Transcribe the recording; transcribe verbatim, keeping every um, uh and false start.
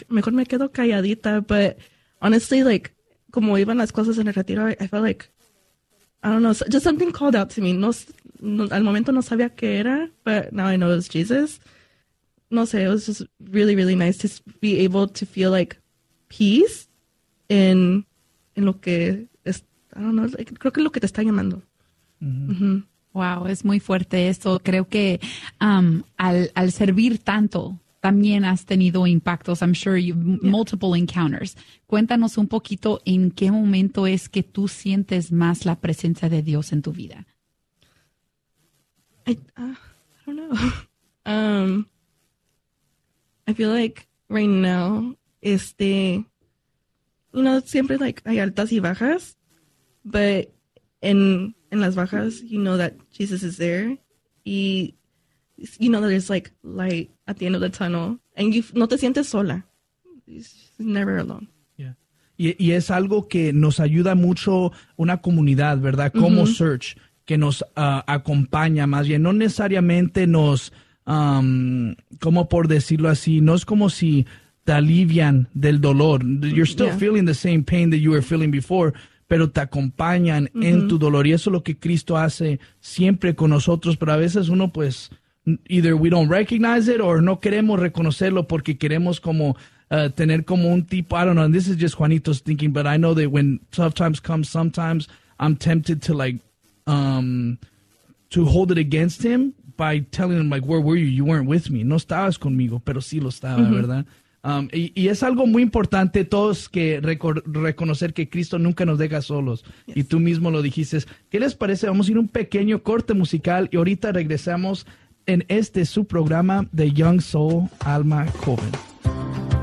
mejor me quedo calladita. But honestly, like, como iban las cosas en el retiro, I, I felt like, I don't know, just something called out to me. No, no, al momento no sabía qué era, but now I know it was Jesus. No sé, it was just really, really nice to be able to feel like peace in, in lo que es, I don't know, like, creo que es lo que te está llamando. Mm-hmm. Mm-hmm. Wow, es muy fuerte esto. Creo que um, al, al servir tanto, también has tenido impactos. I'm sure you Yeah. multiple encounters. Cuéntanos un poquito en qué momento es que tú sientes más la presencia de Dios en tu vida. I, uh, I don't know. um, I feel like right now, este, you know, siempre like hay altas y bajas, but in in las bajas, you know that Jesus is there, y you know that there's like light at the end of the tunnel, and you no te sientes sola. He's never alone. Yeah. Y, y es algo que nos ayuda mucho una comunidad, ¿verdad? Como Mm-hmm. Search, que nos uh, acompaña más bien. No necesariamente nos, um, como por decirlo así, no es como si te alivian del dolor. You're still Yeah. feeling the same pain that you were feeling before, pero te acompañan Mm-hmm. en tu dolor. Y eso es lo que Cristo hace siempre con nosotros, pero a veces uno pues, either we don't recognize it or no queremos reconocerlo porque queremos como uh, tener como un tipo, I don't know, and this is just Juanito's thinking, but I know that when tough times come, sometimes I'm tempted to like, um, to hold it against him by telling him like, where were you? You weren't with me. No estabas conmigo, pero sí lo estaba, Mm-hmm. ¿verdad? Um, y, y es algo muy importante todos que recor- reconocer que Cristo nunca nos deja solos. Yes. Y tú mismo lo dijiste. ¿Qué les parece? Vamos a ir a un pequeño corte musical y ahorita regresamos en este su programa de Young Soul, Alma Joven.